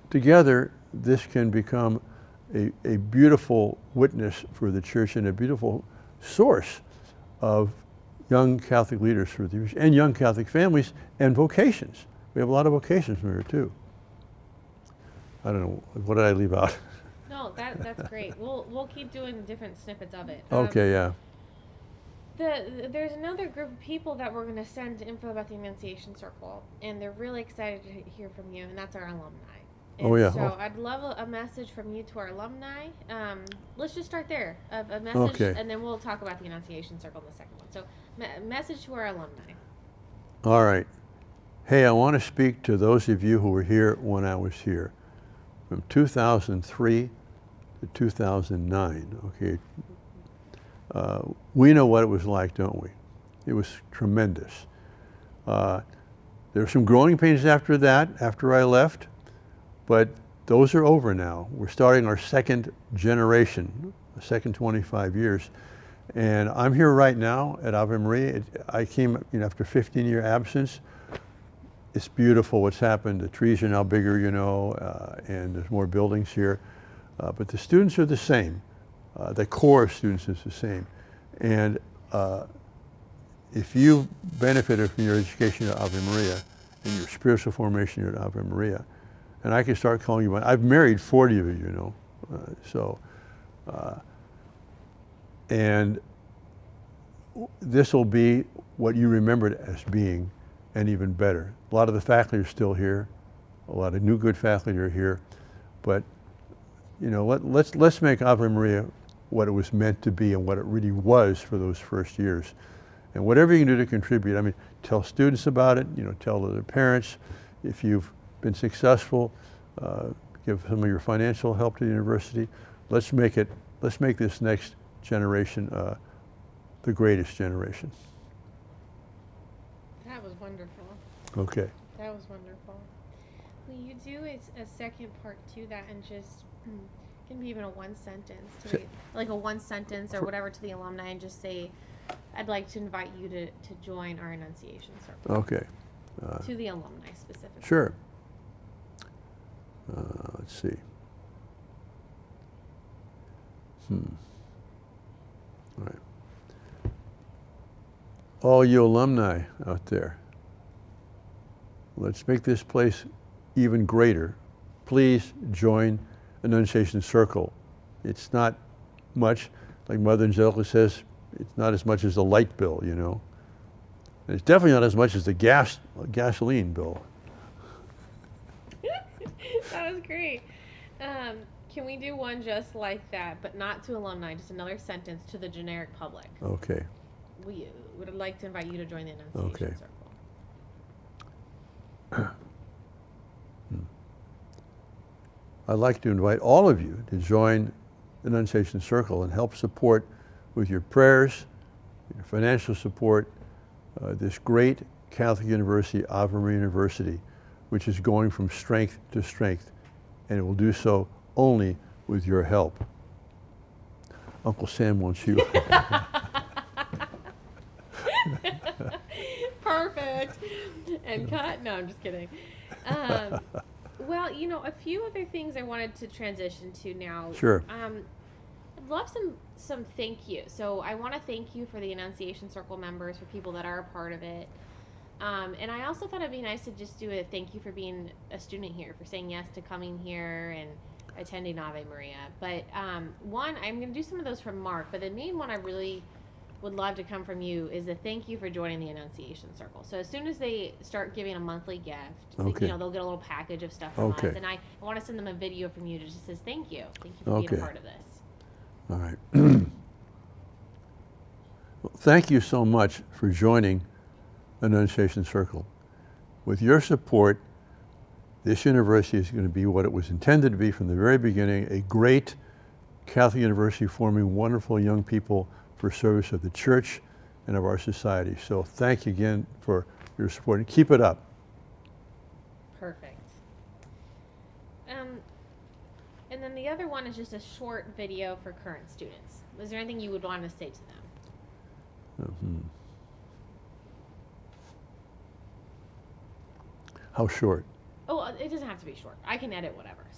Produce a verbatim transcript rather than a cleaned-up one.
together, this can become a, a beautiful witness for the church and a beautiful source of young Catholic leaders for the years, and young Catholic families and vocations. We have a lot of vocations from here too. I don't know, what did I leave out? No, that, that's great. We'll, we'll keep doing different snippets of it. Okay, um, yeah. The, there's another group of people that we're going to send info about the Annunciation Circle, and they're really excited to hear from you, and that's our alumni. And Oh, yeah. So Oh. I'd love a, a message from you to our alumni. Um, let's just start there. A, a message, Okay. and then we'll talk about the Annunciation Circle in the second one. So, me- message to our alumni. All right. Hey, I want to speak to those of you who were here when I was here. From two thousand three to two thousand nine, okay? Uh, we know what it was like, don't we? It was tremendous. Uh, there were some growing pains after that, after I left, but those are over now. We're starting our second generation, the second twenty-five years. And I'm here right now at Ave Maria. It, I came you know, after fifteen year absence. It's beautiful what's happened. The trees are now bigger, you know, uh, and there's more buildings here. Uh, but the students are the same. Uh, the core of students is the same. And uh, if you benefited from your education at Ave Maria and your spiritual formation here at Ave Maria, and I can start calling you, I've married forty of you, you know, uh, so, uh, and this will be what you remembered as being, and even better. A lot of the faculty are still here. A lot of new good faculty are here. But, you know, let, let's, let's make Ave Maria what it was meant to be and what it really was for those first years. And whatever you can do to contribute, I mean, tell students about it, you know, tell their parents. If you've been successful, uh, give some of your financial help to the university. Let's make it, let's make this next generation uh, the greatest generation. That was wonderful. Okay. That was wonderful. Will you do a, a second part to that and just mm, can be even a one sentence, to Sa- read, like a one sentence or whatever to the alumni, and just say, "I'd like to invite you to, to join our Annunciation Circle." Okay. Uh, To the alumni specifically. Sure. Uh, let's see. Hmm. All right. All you alumni out there, let's make this place even greater. Please join Annunciation Circle. It's not much, like Mother Angelica says, it's not as much as the light bill, you know. And it's definitely not as much as the gas gasoline bill. That was great. Um, can we do one just like that, but not to alumni, just another sentence to the generic public? Okay. We would like to invite you to join the Annunciation Okay. Circle. Hmm. I'd like to invite all of you to join the Annunciation Circle and help support with your prayers, your financial support, uh, this great Catholic university, Ave Maria University, which is going from strength to strength, and it will do so only with your help. Uncle Sam wants you. Perfect. And cut? No, I'm just kidding. Um, well, you know, a few other things I wanted to transition to now. Sure. Um, I'd love some some thank you. So I want to thank you for the Annunciation Circle members, for people that are a part of it. Um, and I also thought it'd be nice to just do a thank you for being a student here, for saying yes to coming here and attending Ave Maria. But um, one, I'm going to do some of those from Mark, but the main one I really would love to come from you is a thank you for joining the Annunciation Circle. So as soon as they start giving a monthly gift, Okay. you know, they'll get a little package of stuff from Okay. us. And I, I want to send them a video from you that just says thank you. Thank you for being Okay. a part of this. All right. Well, thank you so much for joining Annunciation Circle. With your support, this university is going to be what it was intended to be from the very beginning, a great Catholic university forming wonderful young people for service of the church and of our society. So thank you again for your support, and keep it up. Perfect. Um, and then the other one is just a short video for current students. Was there anything you would want to say to them? Mhm. How short? Oh, it doesn't have to be short. I can edit whatever.